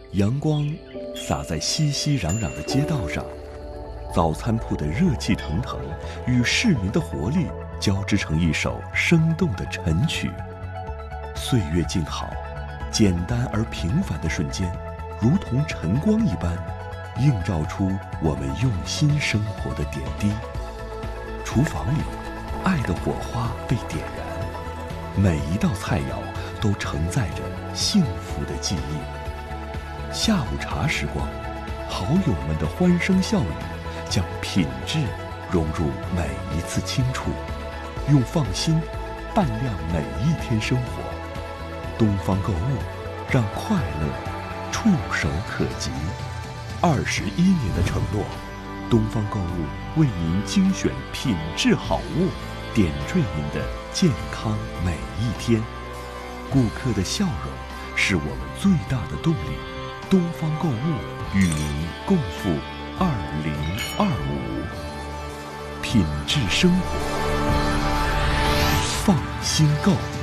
阳光洒在熙熙攘攘的街道上，早餐铺的热气腾腾与市民的活力交织成一首生动的晨曲。岁月静好，简单而平凡的瞬间，如同晨光一般，映照出我们用心生活的点滴。厨房里，爱的火花被点燃，每一道菜肴都承载着幸福的记忆。下午茶时光，好友们的欢声笑语，将品质融入每一次轻触，用放心伴亮每一天生活。东方购物，让快乐触手可及。21年的承诺，东方购物为您精选品质好物，点缀您的健康每一天。顾客的笑容是我们最大的动力。东方购物与您共赴2025，品质生活，放心购。